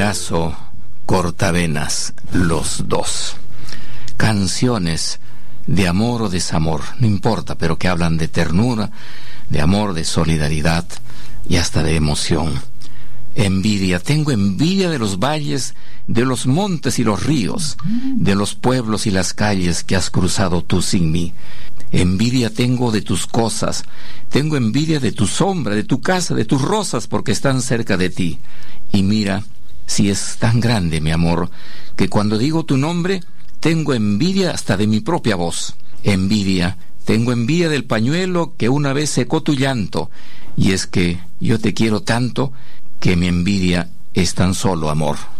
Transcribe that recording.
abrazo cortavenas los dos. Canciones de amor o desamor, no importa, pero que hablan de ternura, de amor, de solidaridad y hasta de emoción. Envidia, tengo envidia de los valles, de los montes y los ríos, de los pueblos y las calles que has cruzado tú sin mí. Envidia tengo de tus cosas, tengo envidia de tu sombra, de tu casa, de tus rosas, porque están cerca de ti. Y mira, si es tan grande mi amor, que cuando digo tu nombre, tengo envidia hasta de mi propia voz. Envidia, tengo envidia del pañuelo que una vez secó tu llanto, y es que yo te quiero tanto que mi envidia es tan solo amor.